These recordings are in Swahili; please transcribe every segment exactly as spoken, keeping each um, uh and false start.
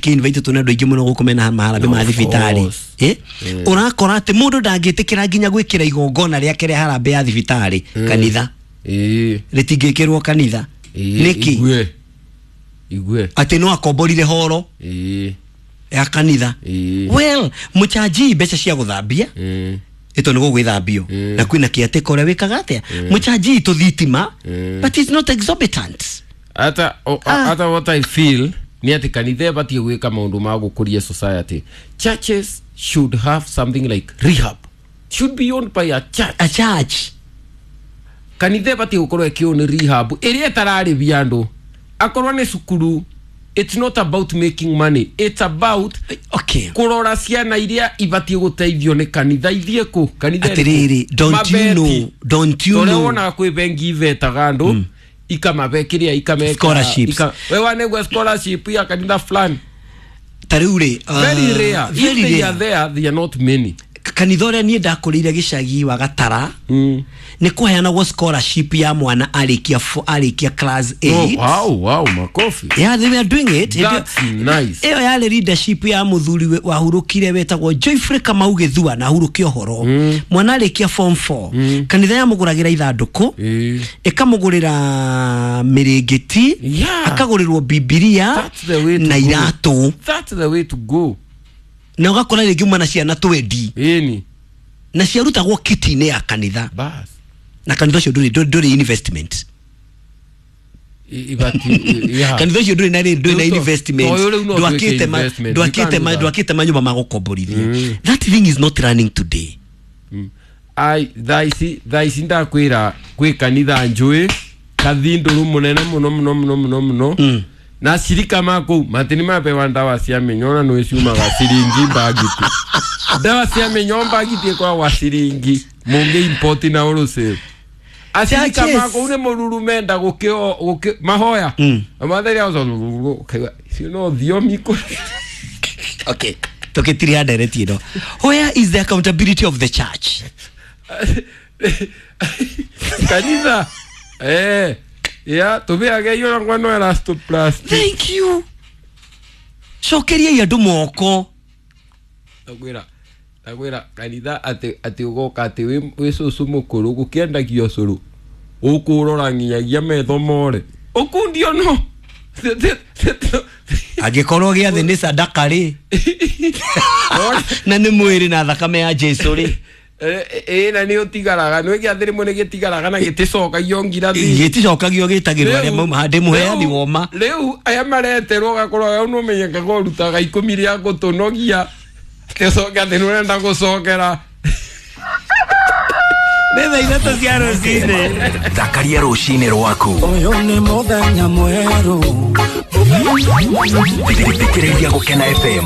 tiki invite to na do igimuno gukomena maharabe ma thibitari eh urakora ati mundu ndangitikira ginya gwikira igongona ria kere harabe ya thibitari kanitha eh ritingikirwo kanitha niki igwe igwe ati no akomborire horo eh ya kanitha well muchaji becha cia guthambia eh ito nigo gwithambio na kwina kiateka ore wikaga atia muchaji to thitima but it's not exorbitant ata ata what I feel ni ati kanitha bati gwika maundu ma gukuria society. Churches should have something like rehab, should be owned by a church a church kanitha bati gukorwo ekioni rehab eri etarari biando akorwa ne sukuru. It's not about making money, it's about okay kurora ciana iria ibati guteithio ne kanitha ithie ku kanitha atiriri don't you know don't you know ona kwi bengi veta gando mm. ikamabekiria ikameka scholarships ika, wewe ne scholarship ya kanitha fulani tarure uh, very rare very if they rare. Are there they are not many. Kanitha ria ni ndakurire gicagi wa Gatara mm. ni kuheana go scholarship ya mwana alikia alikia class eight. Oh, wow wow makofi. Yeah, they were doing it. That's it, nice. Eyo ya leadership ya muthuri wa hurukire wetagwo Joyfrey Kamau Githua na huruki ohoro mm. mwana alikia form four mm. kanitha ya muguragira ithanduku mm. ikamugurira mirigiti yeah. akagurirwo bibilia na iratu. That's the way to go. Na ugakora rigi umana ciana twendi eni na ciarutagwo kitine ya kanitha bas na kanitha cio nduri nduri investment ibati yeah kanitha cio nduri na nduri na investment ndwakite ndwakite ndwakite manyumba magukomborithia mm. That thing is not running today. mm. I thaisi thaisi ndakwira kwi kanitha njui kathinduru munene muno muno muno muno muno mm. na shirika mako matini mapewa ndawa cia minyona no iciuma ga siringi bagitu ndawa cia minyomba bagiti kwa wa siringi munge import na uruse ashirika mako une mururu menda gukio guki mahoya mm. amatheri azo you know thiomiko okay toketiri direct you know where is the accountability of the church kanitha eh yeah, to be again you don't want no elastoplasty. Thank you. Shokeria ya dumoko. Agwira. Agwira kanitha ati ati ugoka ati we we susu mukuru gukienda giosuru. Ukurora nginyagia metho more. Ukundio no. Agikorwo gia thini sadaka ri. Na ni mwiri na thakame ya Jesu ri. Eh eh na ni utigaraga no giathiri mu ni gitigaraga na giticoka yongira thi giticoka gyo gitagirwa ria mama hande muheani woma riu aya mareterwo gakorwo no menyeka go rutaga ikumi ria gutunogia tecoka thinu renda gucokera Neva inato cia rocine Thakaria rocine rwaku Oyo ni muthenya mweru Thikiriria Gukena F M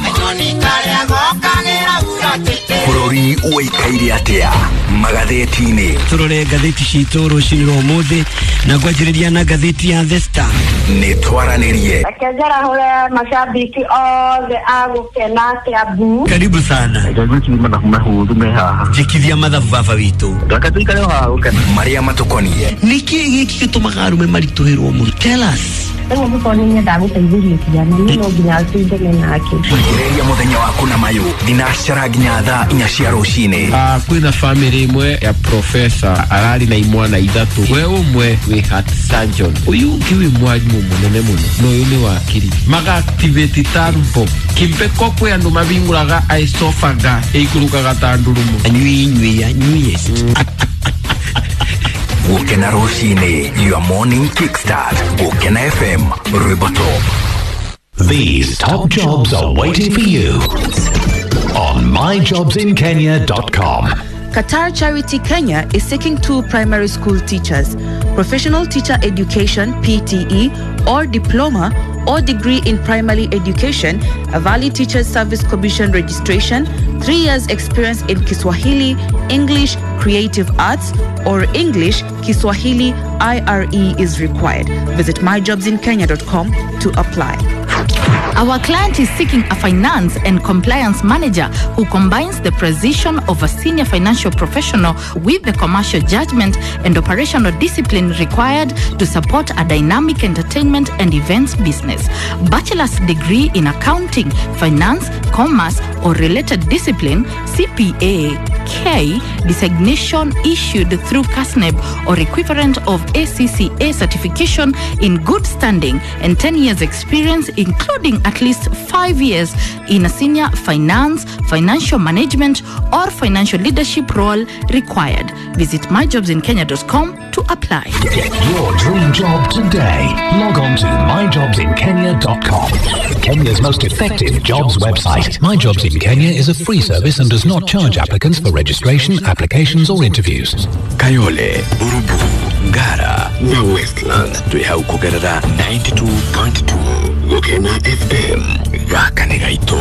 Kurori uikaire atia magatheti-ini turore gatheti citu rucini rwa muthi na gwajiriria na gatheti ya The Star ni twaranirie akajara hore mashabiki all the Agukena Kiambu. Karibu sana gatheti mana mahuru meha jikithia mathabu baba witu gatheti kale ha Gukena maria matukonie niki giki gituma garume marituhirwo mu tell us Ewa mukoni ni dagu teibiri kijani no ginya asinde menake Thikiriria muthenya waku na mayu dinashara ginya thaa inya cia rucini ah kwina family imwe ya professor arari na imwana ithatu we umwe we hat sanjon uyu kiwi mwalimu munene muno no yuni wa akiri maga activate tarumbo kimpeko kwe andu mabinguraga aisofaga eikuruka gatandurumo anywi nywi ya nywi yes Gukena rocine your morning kickstart Gukena F M Ribotop. These top jobs are waiting for you on my jobs in kenya dot com. Qatar Charity Kenya is seeking two primary school teachers, professional teacher education P T E or diploma or degree in primary education, a valid teachers service commission registration, three years experience in Kiswahili, English, creative arts or English, Kiswahili I R E is required. Visit my jobs in kenya dot com to apply. Our client is seeking a finance and compliance manager who combines the precision of a senior financial professional with the commercial judgment and operational discipline required to support a dynamic entertainment and events business. Bachelor's degree in accounting, finance, commerce, or related discipline, C P A K designation issued through C A S N E B or equivalent of A C C A certification in good standing, and ten years experience including at least five years in a senior finance, financial management, or financial leadership role required. Visit my jobs in kenya dot com to apply. Get your dream job today. Log on to my jobs in kenya dot com. Kenya's most effective jobs website. My Jobs in Kenya is a free service and does not charge applicants for registration, applications, or interviews. Kayole, Buruburu, Ngara, na Westland. Tuihau kugerera ninety-two point two. Gokena F M. Gaka negaito.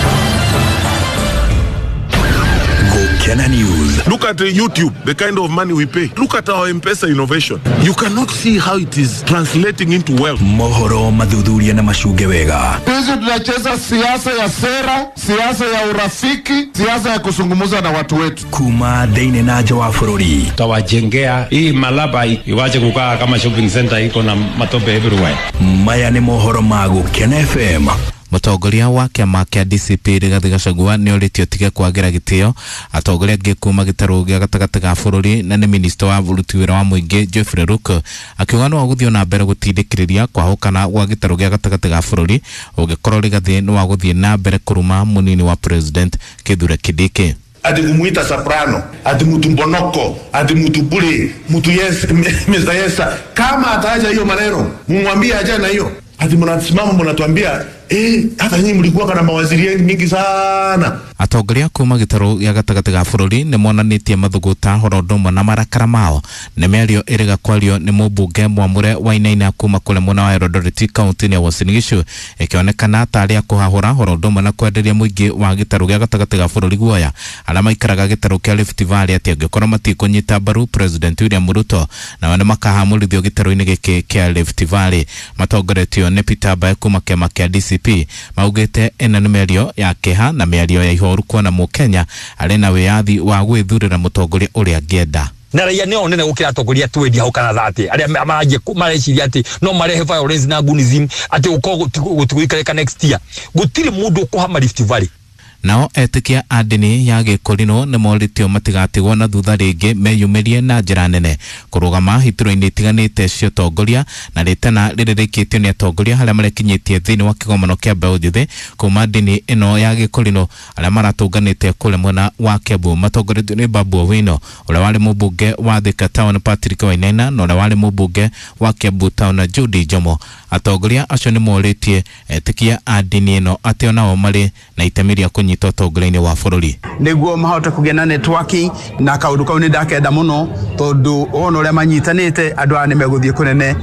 Gokena News. Look at uh, YouTube, the kind of money we pay. Look at our M-Pesa innovation. You cannot see how it is translating into wealth. Mohoro madhudhuria na mashuge wega. Hizi tunacheza siasa ya sera, siasa ya urafiki, siasa ya kusungumuza na watu wetu. Kuma deine na jawa furori. Tawajengea hii Malaba iwache kukaa kama shopping center iko na matope everywhere. Maya ni mohoro magu Gokena F M. Mutongoria wa kiama kia D C P Rigathi Gachagua ni oritio tige kwagira gitio atongoria ngi kuma gitaru gia gatagati ga bururi na ni minister wa vuruti wira wa muingi Geoffrey Ruku akiuga no guthio na mbere gutindikiriria kwahukana gwa gitaru gia gatagati ga bururi ugikorwo Rigathi ni wa guthie na mbere kuruma munini wa president Kithure Kindiki. Ati kumuita soprano, ati mtu mbonoko, ati mtu bure, mtu yes, Mister Yesa. Kama ataja hiyo maneno, mumwambie aje na hiyo. Ati mnasimama mnatuambia eh hata nyinyi mlikuwa na mawaziri mingi sana. Atongoria kuma gitaru gia gatagati ga bururi ni monanitie mathuguta horodoma na marakara mao ni merio iriga kwario ni mubunge Mwamure Wainaina kuma kule muna wa Eldoret county ya Uasin Gishu ikionekana tari ya kuhahura horodoma na kwenderia muingi wa gitaru gia gatagati ga bururi guoya ala maikaraga gitaru kia Rift Valley ati angikora matikunyita baru President William Ruto na wana makahamurithio gitaru-ini giki kia Rift Valley. Matongoretio ni Peter Bae kuma kiama kia D C P maugite ena ni merio ya keha na merio ya ihoru kuona Mukenya arena wiathi wa gwithurira mutongoria uria angenda na raia ne onene gukira atongoria twendi hau kana thate aria marangie mareciria ati no marehe violence na gunism ati uko gutuikare next year gutiri mundu kuhama Rift Valley. Nao etikia adini ya gikurino ni moritio matigatigwo na thutha ringi meyumirie na njira nene kurugama hituro-ini itiganite cio tongoria na ritana ririkitio ni atongoria haria marekinyitie thiini wa kigomano kia mbeũ njithi kuma dini ino ya gikurino aria maratunganite kule mwena wa Kiambu. Matongoretio ni Babu Owino uria wari mubunge wa Thika Town Patrick Wainaina na uria wari mubunge wa Kiambu Town Judy Jomo. Atongoria acio ni moritie etikia adini ino ati onao mari na itemi ria kunyita utongoria-ini wa bururi niguo mahote kugia na networking na kaundu kau ni ndakenda muno tondu ona uria manyitanite andu ane meguthie kunene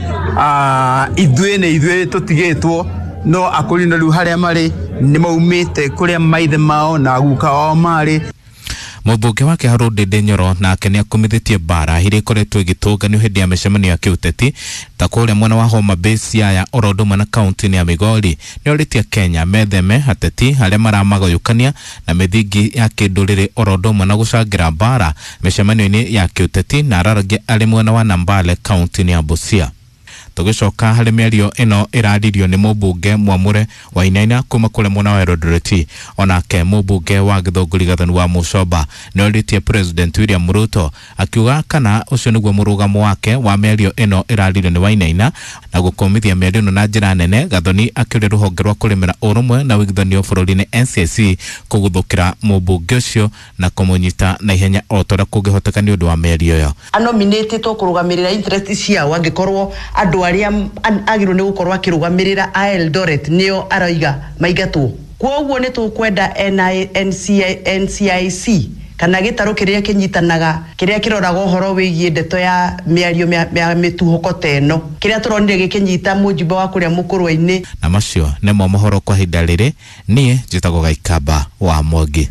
ah ithue ni ithue tutigitwo no akurino riu haria mari ni maumite kuria maithe mao na guka wao mari. Mubunge wa Kiharu Ndindi Nyoro nake ni akumithitie bara hiri koretwo igitũnganio hindi ya micemanio ya kiuteti ta kuria mwena wa Homa Bay, Siaya, Orondoma na kaunti ya Migori. Ni oritie Kenya metheme ateti haria maramagayukania na mithingi ya kinduriri Orondoma na gucangira bara micemanio-ini ya kiuteti na araragia ari mwena wa Nambale kaunti ya Busia. Tugicoka hari mĩario ino iradirio ni mubunge Mwamure Wainaina kuma kule mwena wa Eldoret. Onake mubunge wa Githunguri Gathoni wa Mucoba ni oritie President William Ruto akiuga kana ucio niguo murugamo wake wa mĩario ino iradirio ni Wainaina na gukomithia mĩario ino na njira nene. Gathoni akiuria ruhonge rwa kurimira urumwe na wigithanio bururi-ini N C S kuguthukira mubunge ucio na kumunyita na ihenya otora kungihoteka ni undu wa mĩario yo. Anominated to kurugamirira interest ciao angikorwo andu aria agirwo ni gukorwo akirugamirira a Eldoret nio araiga maigatwo. Kwoguo ni tukwenda N C I C kana gitaru kiria kinyitanaga kiria kiroraga uhoro wigie ndeto ya miario ya mituhoko teno kiria turonire gikinyita mujimbo wa kuria mukurwa-ini na macio ni mo mohoro kwa hinda riri. Nie njitagwo Gaikamba wa Mwangi.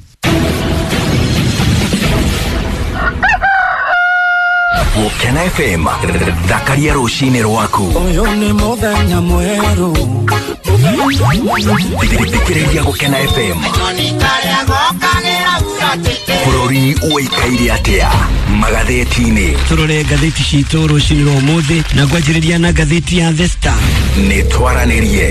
Gokena F M, thakaria rucini rwaku. Oyo ni muthenya mweru, Thikiriria Gukena F M. Bururi uikaire atia magatheti-ini. Turore gatheti citũ rũcinĩ rwa ũmũthĩ na ngwanjĩrĩria na gatheti ya The Star. Nĩ twaranirie.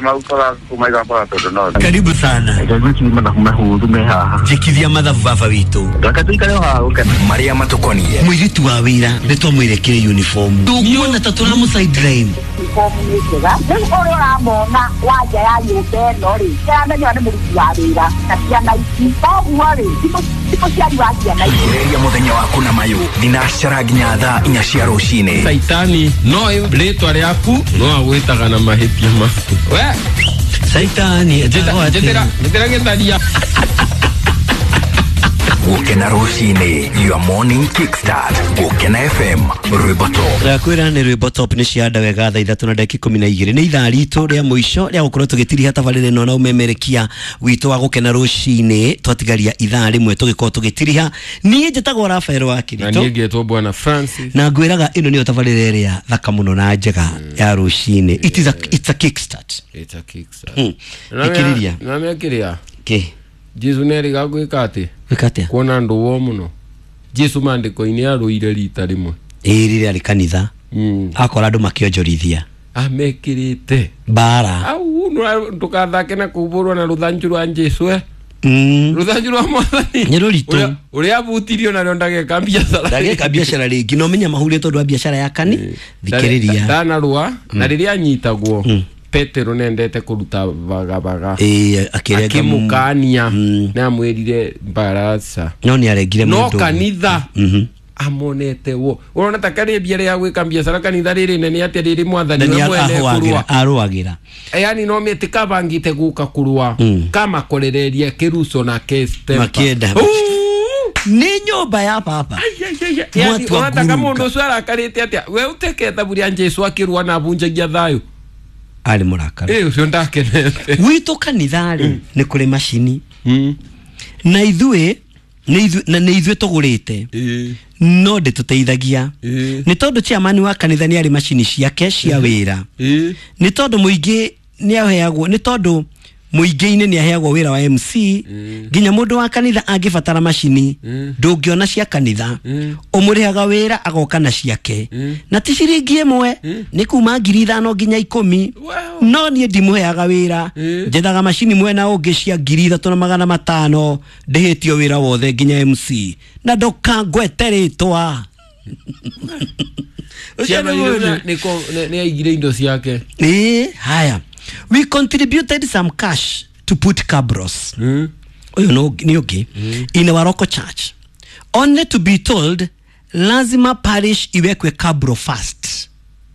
Karibu sana. Jikithia mathabu baba witũ. Maria matukonie. Mũirĩtu wa wĩra nĩ twamwĩrekire uniform. Ndũkuona ta tũramũ sideline. Uniform nĩ njega. Rĩu ũrĩa ũramona wanja ya nyũmba ĩno rĩ, kĩramenywo nĩ mũruti wa wĩra na ciana ici. Koguo rĩ, tipo ciari wa ciana ici. Kĩrĩria mũthenya waku na mayũ. Thinacara nginya thaa inya cia rũcinĩ. Saitani no rĩtwa rĩaku no agwĩtaga na mahĩtia maku. We Saitani njĩtĩra njĩtĩra gĩtharia. Gukena rũcinĩ, your morning kickstart. Gukena F M, rwĩmbo top. Rakwĩra nĩ rwĩmbo top nĩ cianda wega thaa ithatũ na dakika ikũmi na igĩrĩ. Nĩ ithaa ritũ rĩa mũico rĩa gũkorwo tũgĩtiriha tabarĩra ĩno na umemerekia witũ wa Gukena rũcinĩ. Twatigaria ithaa rĩmwe tũgĩkorwo tũgĩtiriha. Niĩ njĩtagwo Rafael wa Kirito. Na niĩ ngĩtwo Bwana Francis. Na ngwĩraga ĩno nĩyo tabarĩra ĩrĩa thaka mũno na njega ya rũcinĩ. It is a it's a kickstart. It's a kickstart. Ikiriria. Na mĩa kĩrĩa. Ke. Jesu neri gagwĩka atĩ. Wĩkate. Kuona andũ wo mũno. Jesu mandĩko-inĩ arũire rita rĩmwe. Ĩ rĩrĩa rĩ kanitha. Mm. Akora andũ makĩonjorithia. Amekĩrĩte. Bara. Au ndũkathake na kũhũrwo na rũthanju rwa Jesu eh. Mm. Rũthanju rwa Mwathani. Nĩ rũritũ. Ũrĩa abutirio na rĩo ndagĩka biacara. Ndagĩka biacara rĩngĩ no menya mahurĩtwo tondũ wa biacara ya kani. Thikĩrĩria. Ndana rũa na rĩrĩa anyitagwo. Petero nendete kuruta baga baga. Eh akĩrenga akimukania na amwĩrire barasa. No nĩ arengire mũndũ. No kanitha. Mhm. Amonete wo. Urona takari biara ya gwĩka biacara kanitha rĩrĩ nene atĩ rĩrĩ Mwathani we mwene kurwa. Arũagĩra. Yani no mĩtĩka bangite guka kurwa. Kama korereria Keruso na Keste. Makĩenda. Ni nyumba ya papa. Yani unataka mũndũ ũcio arakarĩte atĩa? We uteke thaburi ya Jesu akĩrua na bunjagia thayũ. Ali murakara. Eh ucio ndakenete. Witũ kanitha rĩ nĩ kũrĩ macini. Mm. Na ithuĩ na nĩ ithuĩ tũgũrĩte. Eh. No ndĩtũteithagia. Eh. Nĩ tondũ chairman wa kanitha nĩ arĩ macini ciake cia wĩra. Eh. Nĩ tondũ mũingĩ nĩ aheagwo nĩ tondũ mũingĩ-inĩ nĩ aheagwo wĩra wa M C nginya mũndũ wa kanitha angĩbatara macini ndũngĩona cia kanitha ũmũrĩhaga wĩra agoka na ciake na ti ciringi ĩmwe nĩ kuma ngiri ithano nginya ikũmi no niĩ ndimũheaga wĩra njethaga macini mwena ũngĩ cia ngiri ithatũ na magana matano ndĩhĩtio wĩra wothe nginya M C na ndũkangwete rĩtwa nĩ aigire indo ciake. Eh haya. We contributed some cash to put cabros. Mm. You know, okay. Mm. In our local church. Only to be told, lazima parish iwekwe cabro first.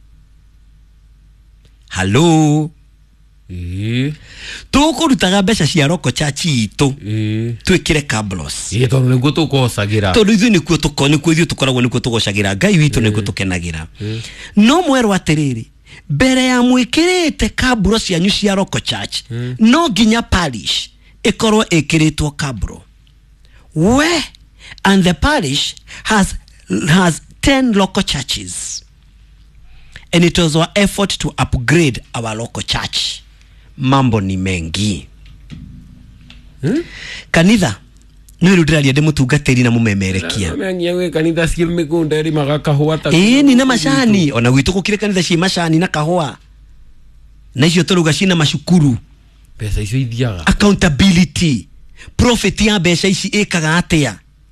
Hello? Eh. Tukurutaga mbeca cia local church itu. Eh. Twikire cabros. Eh, tondu niguo tukocagira. Tondu ithu nikuo tuko nikuo ithu tukoragwo nikuo tugocagira. Ngai witu nikuo tukenagira. No mwerwo atiriri. Bere ya mwikirite kaburo cianyu cia local church mm. no ginya parish ikorwo ikiritwo kaburo we and the parish has has ten local churches and it was our effort to upgrade our local church. Mambo ni mengi hmm? Kanitha nĩ rũdĩraria ndĩ mũtungatĩri na mũmemerekia. Amenye we kanitha ciĩ mĩgũnda ĩrĩ maga kahũa ta. Eh ni na macani ona gwitũ gũkire kanitha ciĩ macani na kahũa. Na icio tũruga ciĩ na macukuru. Pesa icio ithiaga. Accountability. Profit ya mbeca ici ĩkaga atĩa?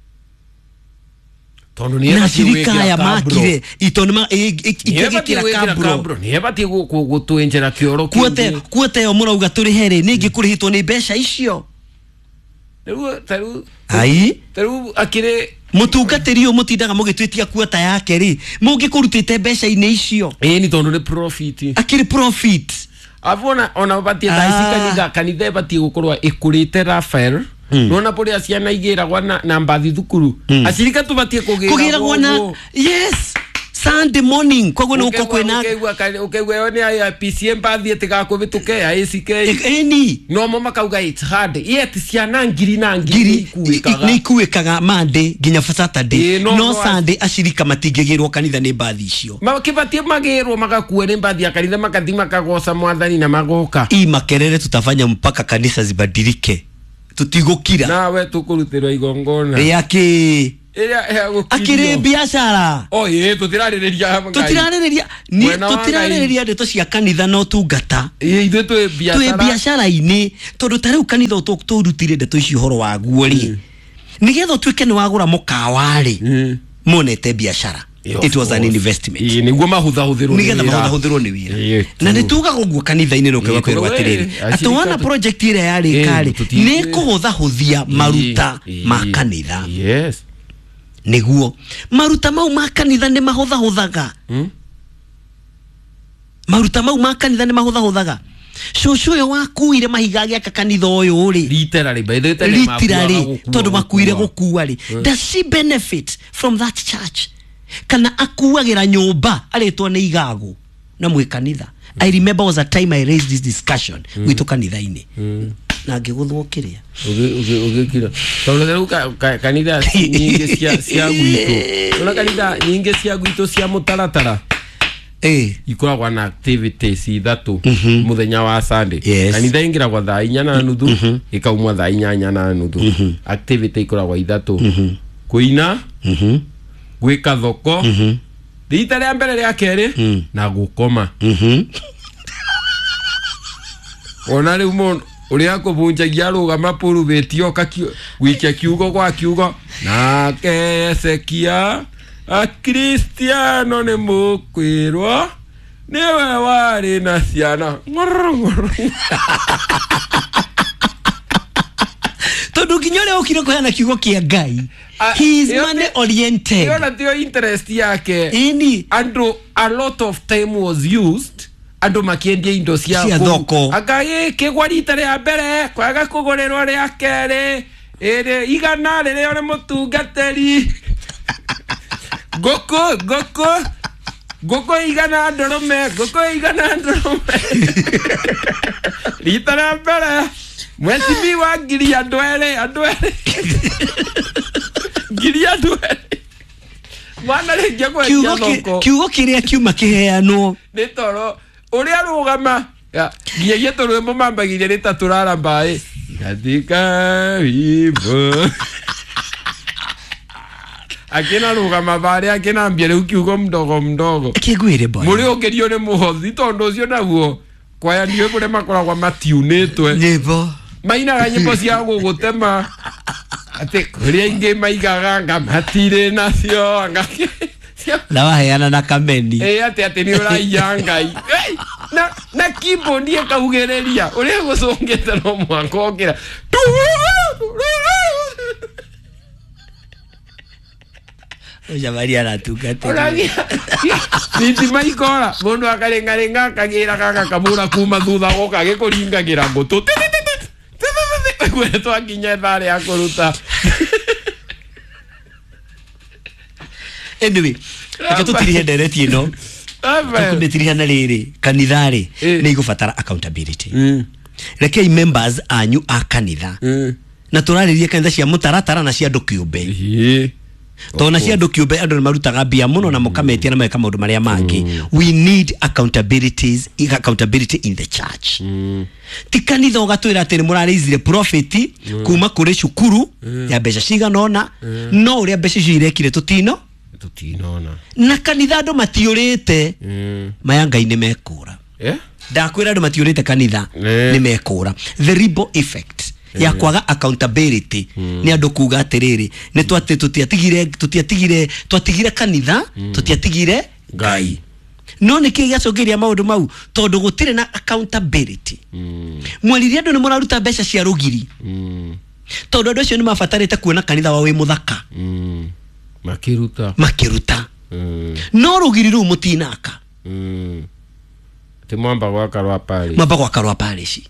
Tondu nĩ eba shirika ya makire itonoma igĩkĩra kabro. Nĩ eba tie gũtwenjera kĩoro kĩu. Kuote kuote yo mũrauga tũrĩ here nĩ ngĩkũrĩhĩtwo nĩ mbeca icio. Taru taru ai taru akire mutungatĩri mutindaga mugitwitia kuota yake ri mungĩkũrutĩte mbeca-inĩ icio. Eh ni tondu ni profit. Akire profit. Avona ona batie taisi kanitha kanitha batie gukorwa ikurite Rafael. Nona pore asiana igĩragwa na na mbathi thukuru. Acirika tubatie kugira. Kugiragwa na yes. Sunday morning kwa gwe uko kwena ukegwa ukegwa yone ya P C M bathi tigakubituke ya A C K eni no mo makauga it's hard yet ciana ngiri na ngiri ikuikaga ni ikuikaga Monday ginya Saturday no Sunday ashirika matingegirwo kanitha ni bathi icio makibatie magirwo magakuwa ni bathi ya kanitha makathi makagoca mwathani na magoka i makerere tutafanya mpaka kanisa zibadilike tutigukira nawe tukurutirwa igongona yake ira akire biashara oh ye tutirariria tutirariria ni tutirariria ndeto cia kanitha no tungata ithu tu biashara tu biashara ini tondu tare kanitha uturutire ndeto icio horo waguo ri nigetho twike ni wagura mukawa ri monete biashara. It was an investment. Niguo mahutha huthirwo nigetha mahutha huthirwo ni wira na ni tuga guguo kanitha-ini no kegwa kwirwa atiriri atwana project ire yari kari ni kuhutha huthia maruta ma kanitha. Yes. Niguo maruta mau ma kanitha ni mahutha huthaga maruta mau ma kanitha ni mahutha huthaga shosho yo wakuire mahiga gya kanitha oyo ri literally by the time literally tondu makuire gukuwa ri does she benefit from that church kana akuagira nyumba aretwa ni igago na mwe kanitha? I remember was a time I raised this discussion mm. with kanitha-ini mm. na ngiguthwo kiria uge uge kira tondu kanitha nyingi cia cia gwito ona kanitha nyingi cia gwito cia mutaratara eh ikoragwa na activities ithatu muthenya wa Sunday kanitha ingiragwa thaa inya na nuthu ikaumwa thaa inyanya na nuthu activity ikoragwa ithatu kuina gwika thoko rita ria mbere ria keri na gukoma ona riu mundu uria kubunjagia rugama purubetio kakio wikia kiugo kwa kiugo na kesekia a Cristiano ne mukwirwa niwe wari na ciana tondu kinyore ukire kuhana kiugo kia Ngai he is money oriented yona tio interest yake ini and a lot of time was used ando makiendia indo cia thoko agai kigwa rita ria mbere kwaga kugurirwo ria keri ere igana rire ore mutungateri goko goko goko igana ndorome goko igana ndorome rita ria mbere mwezi mi wa ngiri andwere andwere ngiri andwere mwana rĩngĩ kwendia thoko kiugo kĩrĩa kiuma kĩheanwo nĩ toro ũrĩa rũgama nginya tũrwĩmbo mambagiria nĩ ta tũraramba ĩ katika wimbo akina rũgama barĩ akinambia rĩu kiugo mdogo mdogo kĩgwĩre boy mũrĩ ũngĩrio nĩ mũhothi tondũ ũcio naguo kwaya ndiwe kũrĩa makoragwa matiunĩtwe nyĩmbo mainaga nyĩmbo cia gũgũtema ate kuria inge maigaga ngamatire nacio angake na waheana na kameni eh ate ate ni uraiya Ngai na na kibo ndie kaugereria uria gũcungĩte no mwanka okira oja Maria ratugate niti maikora mundu akarengarenga akagira kaka kabura kuma thutha goka gikuringagira mbutu kwetu akinya thare akuruta anyway aka tutirihe ndereti ino tukundetiriha na riri kanithari ni igubatara accountability rekei members anyu a kanitha na turaririe kanitha cia mutaratara na cia ndukiumbe tona cia ndukiumbe andu marutaga bia muno na mukametia na meka maundu maria mangi we need accountabilities accountability in the church ti kanitha ugatwira ati ni murarĩizire profit kuma kuri cukuru ya mbeca ciganona no uria mbeca cirekire tutino tutinona na kanitha andu matiurite maya Ngai ni mekura eh ndakwira andu matiurite kanitha ni mekura the ripple effect ya kwaga accountability ni andu kuga atiriri ni twate tutiatigire tutiatigire twatigire kanitha tutiatigire Ngai no ni kigia cogeria maundu mau tondu gutire na accountability mwariria andu ni muraruta mbeca cia rugiri tondu andu acio ni mabatarite kuona kanitha wa wi muthaka makiruta makiruta no rugiri ru mutinaka ti mwamba gwaka rwa pale mwamba gwaka rwa pale ci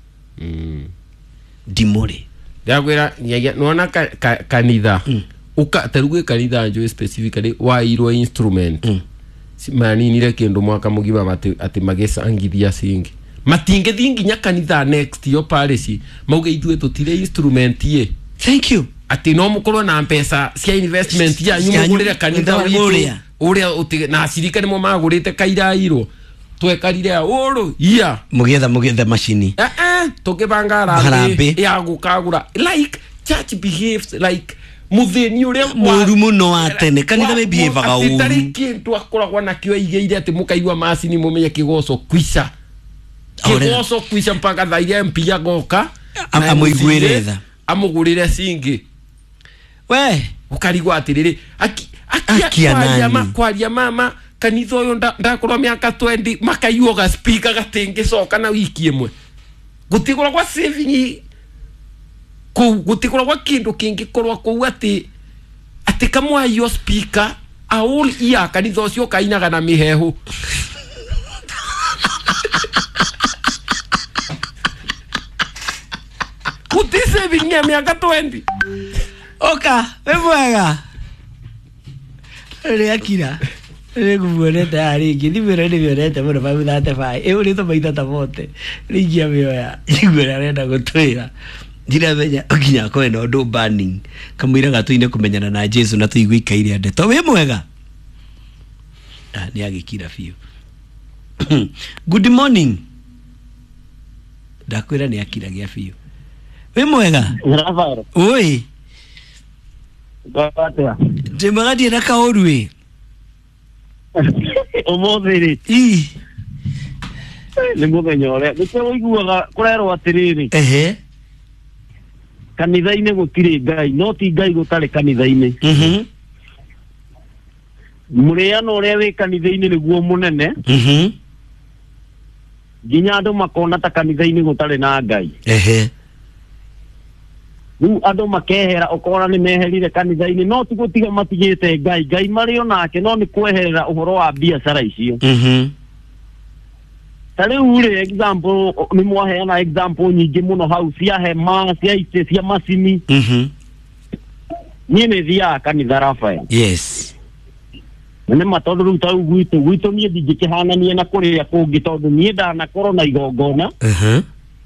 dimore ndakwira nona kanitha uka taruge kanitha njo specifically wa iro instrument maninire kindu mwaka mugima ati ati magesangithia singi matinge thingi nyakanitha next yo parish mauge ithuĩ tutire instrument ye. Thank you. Ati no mukorwo na pesa cia investment ya nyumu gurire kanitha uria uria uti na cirika nimo magurite kairairo twekarire uru iya mugetha mugetha machine eh eh tukibanga rambe ya gukagura like church behaves like mutheni uria muru muno atene kanitha we behave ga uru atari kintu akoragwa na kio igeire ati mukaigwa macini mumenye kigoco kwisha kigoco kwisha mpaka thaire mpia goka amuiguiretha amugurire singi we ukarigwa atiriri aki akia kwaria mama kanitha uyu ndakorwa miaka twenty makaiyo ga speaker gatingi coka na wiki imwe gutigura kwa saving ku gutigura kwa kindu kingi korwa ku ati ati kamwa yo speaker aul iya kanitha ucio kainaga na mihehu kuti saving ya miaka twenty oka we mwega ria kira Reguvorete aringi nimero ni violete muno famithate bai e uri to maitha tabote ringia mioya igura renda gutwira ndira menya ukinya ko eno do banning kamwira gatuine kumenyana na Jesu na tuigwe ikaire ande to we mwega ah ni agikira fiu. Good morning dakwira ni akira gia fiu we mwega Rafael oi Gapatea Jemagadi na kaorwe Omodiri i ni mugenyore gutwe iguaga kurerwo atiriri ehe kanitha-ine gutire ngai no ti ngai gutare kanitha-ine mhm muriano uria wi kanitha-ine niguo munene mhm ginya andu makona ta kanitha-ine gutare na ngai ehe nu andu makehera ukora ni meherire kanitha-ine no ti gutiga matigite ngai ngai mari onake no ni kweherera uhoro wa biacara icio mhm tare ure example ni mwaheana example nyingi muno hau cia hema cia ite cia macini mhm ni ne thia kanitha Rafael yes nene matondu ru tau gwitu gwitu nie ndingikihanania na kuria kungi tondu nie ndana korwo na igongona mhm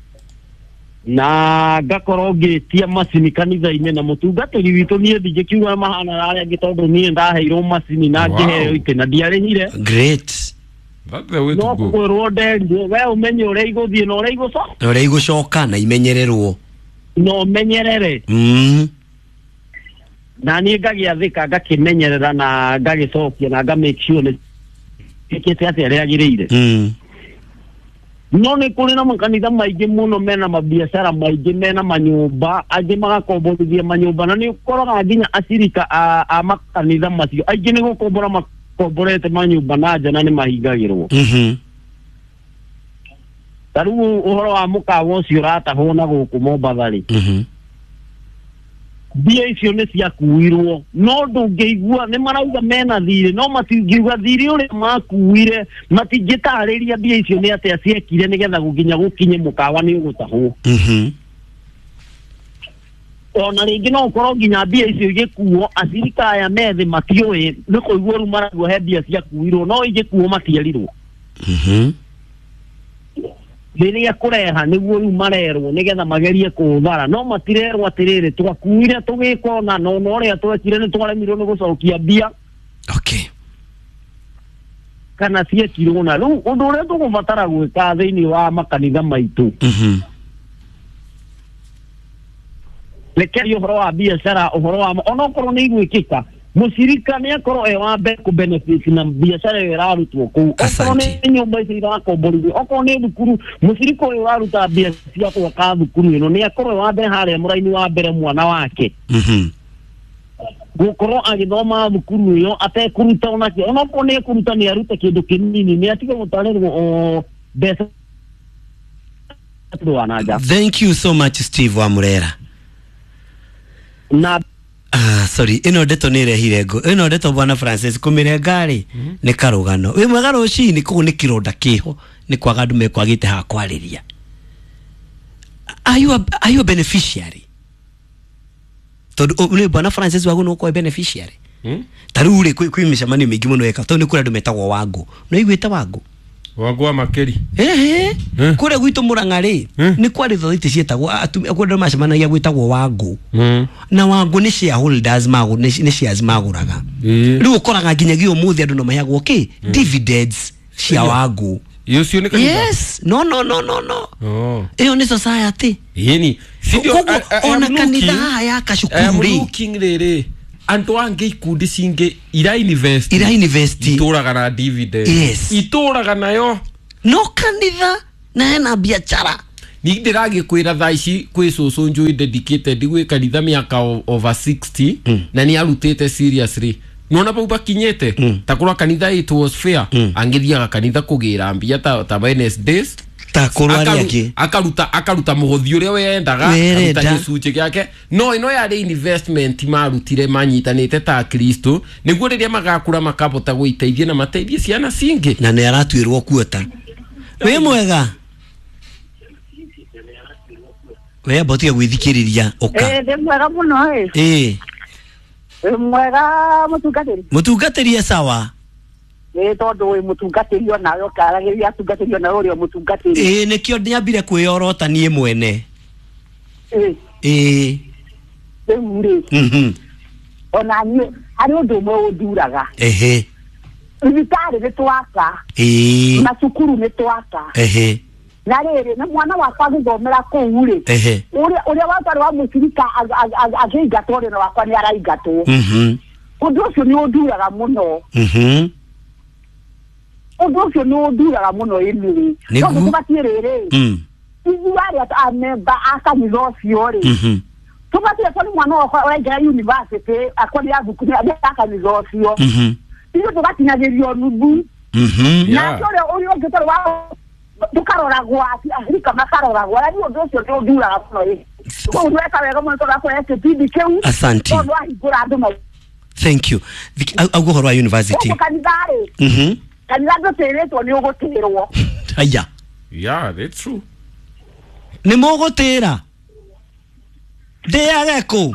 na ngakoro ngitia macini kanitha-ine na mutungatiri witu nie ndingikiuga mahana aria ngitondu nie ndaheirwo macini na ngiheo ite na ndiarihire great That's way to no go. kwirwo ndendi we umenye uria iguthie na uria igucoka uria igucoka na imenyererwo no menyerere mhm na nie ngagiathika ngakimenyerera na ngagicokia na nga make sure ni ikite ati aria agirire mhm no ni kuri na makanitha maingi muno mena mabiacara maingi mena manyumba angi magakomborithia manyumba na ni ukoroga nginya acirika a, a makanitha macio aingi ni gukombora makomborete manyumba na nja na ni mahingagirwo mhm taru uhoro wa mukawa ucio ratahwo na guku Mombathari mhm bia icio ni cia kuirwo no ndungeigua ni marauga mena thiri no matingiuga thiri uri makuire matingitariria bia icio ni atia ciekire nigetha gukinya gukinye mukawa ni ugutahwo mhm ona ringi no ukorwo nginya bia icio igikuo acirika aya methi matioi ni kuigua ru marauga he bia cia kuirwo no igikuo matiarirwo mhm riria kureha niguo ru marerwo nigetha magerie kuthara no matirerwo atiriri twakuire tugikona no no ria twekire ni twaremirwo ni gucokia bia okay kana ciekirwo na ru undu uria tugubatara gwika thiini wa makanitha maitu mhm lekeri uhoro wa biacara uhoro wa ona korwo ni igwikika mushirika ni akorwo e wa be ku benefit na biacara irarutwo ku okorwo ni nyumba ici irakomborithio okorwo ni thukuru mushirika uyu waruta biacara kwa ka thukuru ino ni akorwo wa be haria muraini wa mbere mwana wake mhm gukorwo agithoma thukuru iyo atekuruta onake ona okorwo ni kuruta ni arute kindu kinini ni atige gutarirwo o besa. Thank you so much Steve Wamurera na ah sorry ino ndeto ni rehire ngo ino ndeto bwana Francis kumire ngari mm -hmm. ni karugano we mwega rucini ku ni kironda kiho ni kwaga ndume kwagite ha kwariria are you a, are you a beneficiary todo ni bwana Francis wagu no ko beneficiary tarure kwi kwi micamani mingi muno eka to ni kura ndumetagwo wangu no igwita wangu wangu wa makeri ehe kure gwitu murangari ni kwari thoiti cietagwo akwenda macamanagia gwitagwo wangu na wangu ni shareholders magu ni shares maguraga riu ukoraga nginyagio muthi andu no mahagwo ki dividends cia wangu iyo cio ni kanitha yes no no no no no oh iyo ni society yeni sindio ona kanitha haya kashukuru ri looking rere antu ange ikundi cinge ira invest ira invest ituraga na dividend yes ituraga nayo no kanitha na ena biashara ni ndiragi kwira thaici kwi cucu njui dedicated gwi kanitha miaka over sixty mm. na ni arutete seriously nona bau bakinyete mm. takura kanitha it was fair mm. angithiaga kanitha kugira mbia ta ta Wednesdays takuru ari yake akaruta akaruta mugothi uria wendaga akaruta gicunje gyake no ino yari investment marutire manyitanite ta Kristo niguo riria magakura makabota guiteithia na mateithie ciana cingi na ni aratuirwo kuota we mwega we abotia gwithikiriria oka eh de mwega muno eh eh mwega mutungatiri mutungatiri sawa eh tondu we mutungatiri ona yo karagiria tungatiri ona uri mutungatiri eh nikio nyambire kwiyorota nie mwene eh eh uri mhm ona ni ari undu mwe uduraga ehe ibitari bitwaka eh masukuru bitwaka ehe na rere na mwana wakwa githomera ku uri ehe uri uri watari wa musirika agigatore na wakwa ni araigatwo mhm undu ucio ni uduraga muno mhm undu ucio ni uduraga muno imiri no kubatie rere mhm izuari ata ameba akanitha ucio ri mhm tubatie kwa mwana wakwa wenga university akoni athukuru akanitha ucio mhm iyo tugatinyagirio nubu mhm na sore uri ungitore wa tukarora gwati ahirika makarora gwara ni undu ucio ni uduraga muno ri ko ndweka wega muno tokako yake tidi keu asante ndo ahigura andu mai thank you aguhorwa university kanithari mhm kanitha ndoteretwo ni ugutirwo aya yeah that's true ni mugutira ndiageko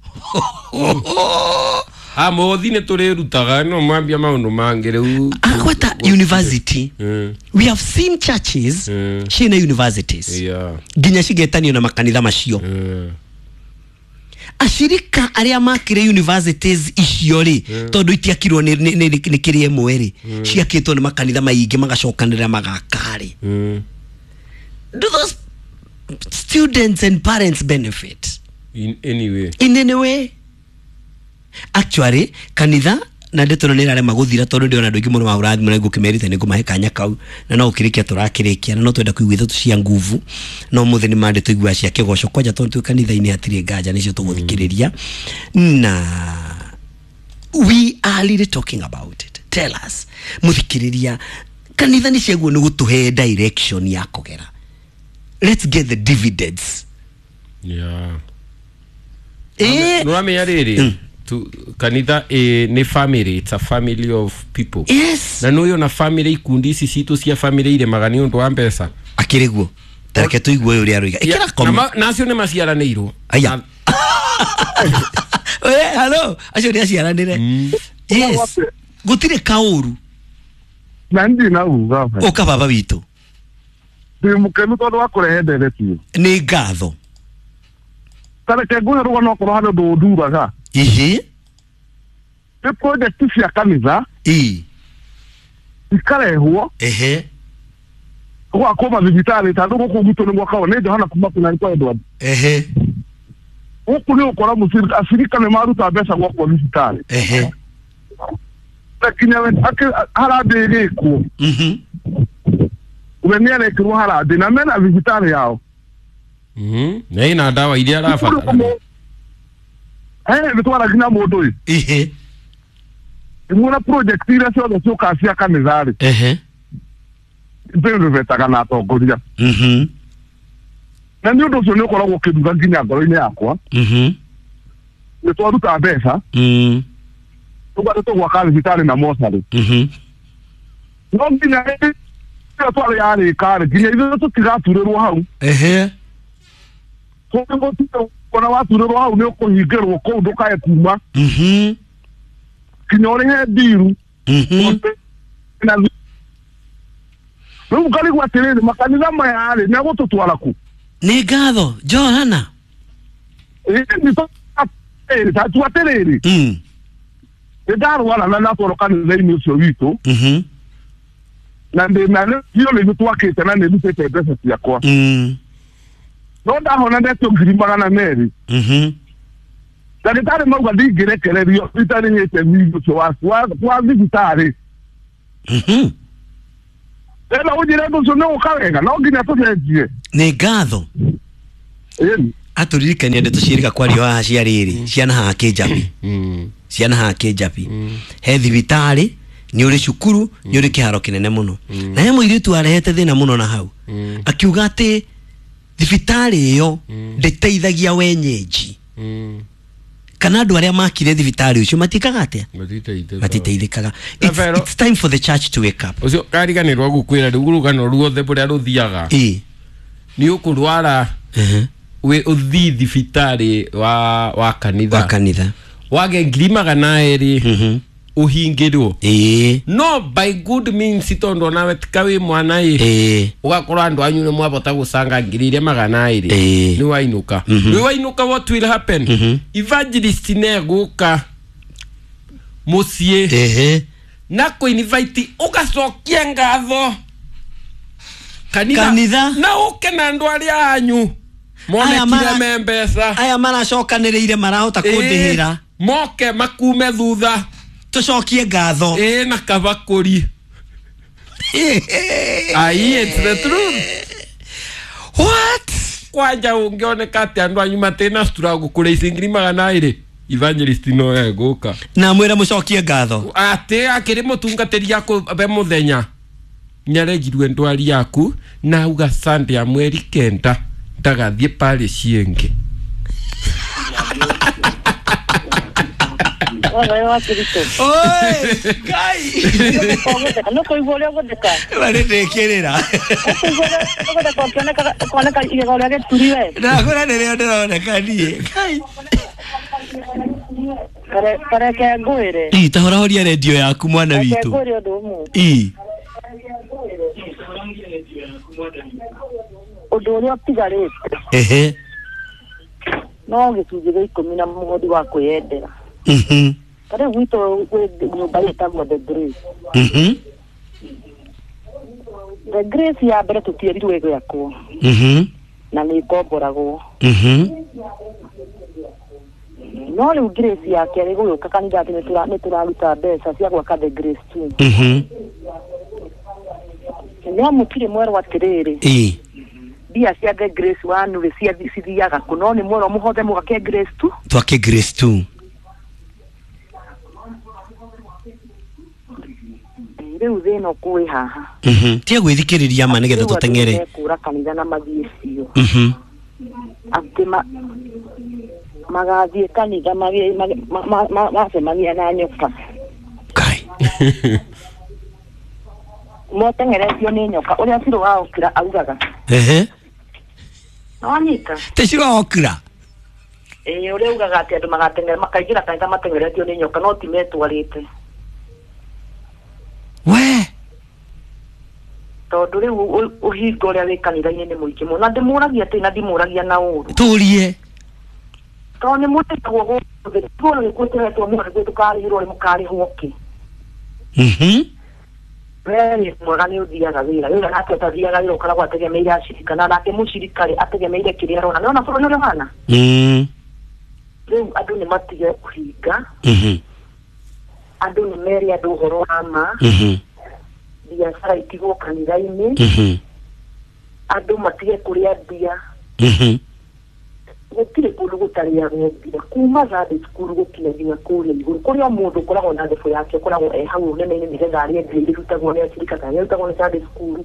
ah mothi ne tore rutaga no mwambia maundu mangere u akwata university mm. we have seen churches mm. shine universities yeah ginya shigetanio na makanitha macio mm. ashirika aria makire universities icio ri mm. tondu itiakirwo ni ni ni kirie mweri mm. ciakitwo ni makanitha maingi magacokanira magakari mm. do those students and parents benefit in any way in any way actually kanitha na ndetono nira rema guthira tondu ndiona ndu ingi muno wa urathi muno ngukimerite ni ngumahe kanya kau na no ukirikia turakirikia na no twenda kuigwitha tu cia nguvu no muthi ni mande tuigwa cia kigoco kwaja tondu kanitha ini atiri nganja nicio tuguthikiriria na we are really talking about it tell us muthikiriria kanitha ni ciaguo ni gutuhe direction ya kugera let's get the dividends yeah eh no ame yariri to kanitha eh, ni family, it's a family of people yes na no yo na family ikundi ici citu cia family ile magani undu wa mbeca akiriguo tareke tuigwe uri aruiga ikira koma nacio ni maciaranirwo aya eh hello acio ni aciaranire yes gutire kauru na ndi na uga oka baba witu ndi mukenu tondu wa kurehe nderetio ni ngatho tareke ngwe rugo no korwo hano nduraga ihi the project cia kanitha i ikarehwo ehe kwa koma thibitari tandu guku gitu ni mwaka one Johana kuma kuna alikuwa Edward ehe huku ni ukora musirika asirika ni maruta mbeca gwa kwa thibitari ehe lakini harade giko mhm umeniana ikirwo harade na mena thibitari yao mhm na ina dawa iria arafata eh bitwara gina mundu ehe imuna project ira cio cio kacia kanithari ehe mbere vetaga na atongoria mhm na ni undu ucio ni ukoragwo kiduga nginya ngoro-ini yakwa mhm ni twaruta mbeca mhm tugate tugwaka thibitari na mosari mhm no nginya ĩyo twari yarĩka-rĩ nginya ithuĩ tũtigaturĩrwo hau ehe kona waturĩrwo hau nĩ ũkũhingĩrwo kũu ndũkae kuma mhm kinyore he biru mhm na Rĩu ngarigwo atĩrĩrĩ makanitha maya rĩ nĩagũtũtwara ku nĩ ngatho Johana ĩĩ tatu atĩrĩrĩ mm nĩndarwara na natwaro kanitha-inĩ ũcio witũ mhm na ndĩna nĩkĩo nĩ twakĩte na nĩndutĩte mbeca ciakwa mm no ndahona ndetio ngiri magana merĩ mhm ndagĩtarĩ mauga ndingĩrekererio itarĩhĩte wĩigũ ũcio wa thibitarĩ mhm ena ujire nducio nĩ ũkawega no nginya tũcenjie nĩ ngatho atũririkania ndeto ciĩrĩga kwario haha cia rĩrĩ ciana haha Kĩnjabi ciana haha Kĩnjabi he thibitarĩ nĩ ũrĩ cukuru nĩ ũrĩ kĩharo kĩnene mũno na he mũirĩtu arehete thĩna mũno na hau akiuga atĩ thibitarĩ ĩyo ndĩteithagia wenyeji kana andũ arĩa makire thibitarĩ ũcio matikaga atĩa matiteithĩkaga it's, it's time for the church to wake up ucio kariganirwo gukwira rĩu rũgano ruothe bũrĩa rũthiaga ĩ nĩ ũkũrwara we uthi thibitarĩ wa wa kanitha wa kanitha wage ngiri magana erĩ uhingirwo ĩ no by good means tondo nawe tikawe mwana ĩ ugakorwo andũ anyu nĩ mwabota gũcanga ngiri iria magana erĩ nĩ wainuka nĩ wainuka what will happen evangelist negũka muciĩ ehe na ku invite ugacokia ngatho kanitha kanitha na uke na andũ arĩa anyu mone kire membesa aya maracokanĩrĩire marahota kũndĩhĩra moke makume thutha tucokie ngatho eh na kabakuri ai it's the truth what kwanja ungioneka ati andu anyu matena struggle kule isingiri magana ire evangelist no egũka na mwĩra mũcokie ngatho ati akiri mutungatĩri yako be muthenya nyaregirwe ndwari yaku na uga Sunday ya mweri kenda ndagathie pale cienge Oye, wa Kristo. Oi, kai. No koigole godeka. Vale tekerera. Godeka koneka koneka igole ke turiwe. Na kora nere ndona kanie. Kai. Kare kare ke ngwire. Ii tahora horia radio yaku mwana witu. Ngwire ndomu. Ii. Odoria tigarete. Ehe. No gĩcunjĩ gĩa ikũmi na mũgodi wa kwĩyendera. Mhm. Kare gwitũ nyũmba ĩtagwo The Grace. Mhm. The Grace ya mbere tũtierirwo ĩgĩakwo. Mhm. Na nĩ ngomboragwo. Mhm. No rĩu Grace ya kerĩ gũgĩũka kanitha atĩ nĩ tũraruta mbeca cia gwaka The Grace tu. Mhm. No mũkire mwerwo atĩrĩrĩ. Ĩ. Bia cia The Grace wa nũgĩ cia cithiaga kũ no nĩ mwero mũhothe mũgake Grace tu. Twake Grace tu. Rĩu thĩno kwĩ haha. Mhm. Tia gwĩthikĩrĩria ma nĩgetha tũteng'ere. Kũra kanitha na mathiĩ cio. Mhm. Atĩ ma magathiĩ kanitha magĩ macemania na nyoka. Kai. Moteng'eretio nĩ nyoka ũrĩa Ciro wa okira augaga. Ehe. Wanyita. Te Ciro okira. Eh ũrĩa augaga atĩ andũ magateng'era makaingĩra kanitha mateng'eretio nĩ nyoka no ti metwarĩte. We. Tondũ rĩu ũhinga ũrĩa wĩ kanitha-inĩ nĩ mũingĩ mũno na ndĩmũragia atĩ na ndĩmũragia na ũru. Tũrie. Tondũ nĩ mũtĩkagwo gũthĩ tuona nĩ kwĩteretwo mũno nĩguo tũkarĩhĩrwo nĩ mũkarĩhwo kĩ. Mhm. Wee mwega nĩ ũthiaga wĩra wĩra nake ũtathiaga wĩra ũkoragwo ategemeire acirika na nake mũcirikari ategemeire kĩrĩa arona nĩona bũrũri ũrĩa ũhana. Mhm. Rĩu andũ nĩ matige kũhinga. Mhm. Andũ nĩ meri andũ ũhoro wa ma. Mhm. Biacara itigwo kanitha-inĩ. Mhm. Andũ matige kũrĩa mbia. Mhm. Gũtirĩ kũndũ gũtarĩagwo mbia kuma Sunday school gũkinya nginya kũrĩa igũrũ kũrĩa mũndũ ũkoragwo na thebũ yake ũkoragwo e hau nene-inĩ nĩgetha arĩe mbia irutagwo nĩ acirika kana irutagwo nĩ Sunday school.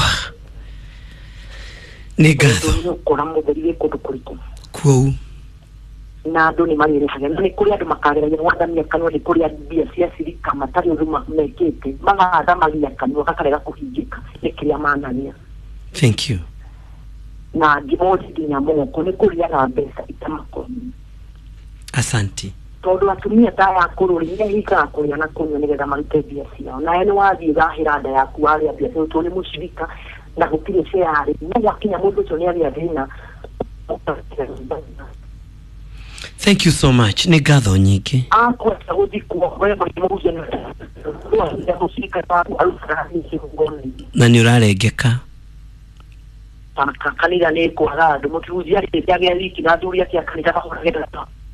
Nĩ ngatho. Ũkora mũtheri wĩ kũndũ kũritũ. Kuo. Na andũ nĩ marĩrĩhaga nĩ kũrĩ andũ makageragia gwathania kanua nĩ kũrĩ mbia cia cirika matarĩ ũndũ mekĩte magathamagia kanua gakarega kũhingĩka nĩ kĩrĩa manania. Thank you. Na ngĩmũthi nginya moko nĩ kũrĩaga mbeca itamakoni. Asante. tondu atumia ta ya kururi ne hika kuria na kunywa nigetha marute mbia ciao na ene wathii thahira nda yaku waria mbia ciao tu ni mucirika na gutire ciari no gwakinya mundu ucio ni aria thina. Thank you so much. Ni gatho nyingi. Akwa guthikwo wewe muze na mucirika ta aruka ni ngoni na ni urarengeka kanitha ni kwaga andu mukiruzi ari yage wiki na nduri yake kanitha bakugenda.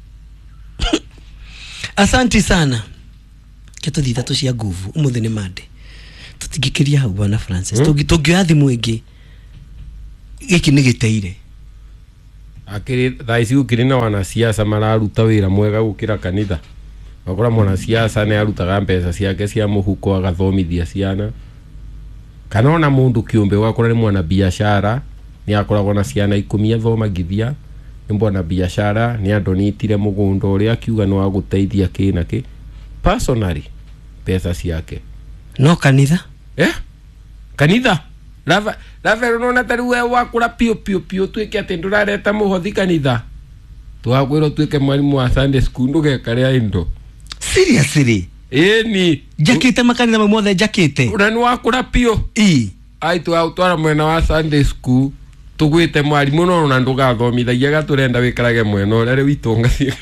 Asante sana. Keto thitha tu cia nguvu umuthi ni mande. Tutigikiria hau bwana Francis. Hmm? Tugi tugioathi mwingi. Giki ni giteire. Akiri thaisi ukiri na wanasiasa mararuta wira mwega gukira kanitha. Wakora mwanasiasa ne arutaga mbeca ciake cia muhuko agathomithia ciana. Kana ona mundu kiumbe wakora ni mwana biashara ni akoragwo na ciana ikumi athomagithia. Ni mwana biashara ni adonitire mugunda uria akiuga no aguteithia kina ki personally pesa ciake. No kanitha? Eh? Kanitha? Lava lava unaona tari wewe wakura pio pio pio twike ati ndurareta muhothi kanitha. Twakwiro twike mwalimu wa Sunday school ndugekaria indo. Seriously? Eh ni jakite makanitha mothe jakite. Una ni wakura pio. I. Ai tu autwara mwena wa Sunday school. Tugwite mwalimu no na ndugathomithagia gaturenda wikarage mwena ore ri witonga cia.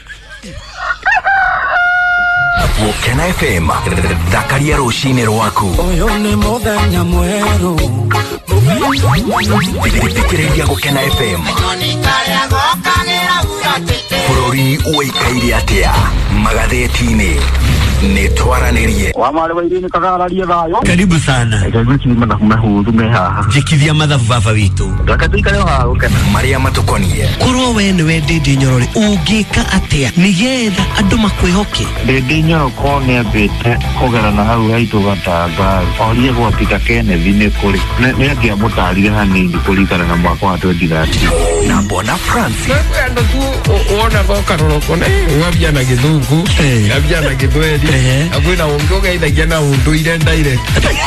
Gukena F M thakaria rucini rwaku uyu ni muthenya mweru thikiriria Gukena F M bururi uikaire atia magatheti-ini ni twaranirie wamare wairini kagararie thayo. Karibu sana. Ekaguchi mana mahuru me haha. Jikithia mathabu baba witu. Rakatikare haha Gukena. Maria matukonie. Kurwo we ni wendete nyorore ungika atia nigetha andu makwihoke. Ndende nyoro kone bete kogera na hau haitu gatanga. Orie gwatika Kenneth ni kuri. Ne agia mutarire hanini kurikana na mwaka wa twenty thirteen. Na bona Francis. Ndo tu uona boka roko ne wabia na githungu. Wabia na githweli. Akwina ungoga ithagia na undu ile ndaire.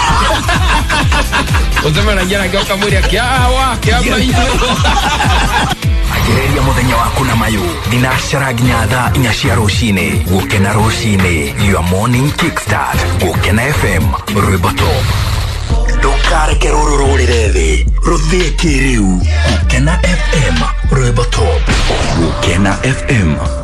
Uzema na jana gyoka muri akiawa kiama hizo. Agereria muthenya waku na mayu dinashara nginya thaa inya cia rucini. Gukena rucini, your morning kickstart. Gukena F M Rwĩmbo ndukareke rũrũ rũrĩre thĩ rũthie kĩrĩu. Gukena F M Rwĩmbo Gukena F M.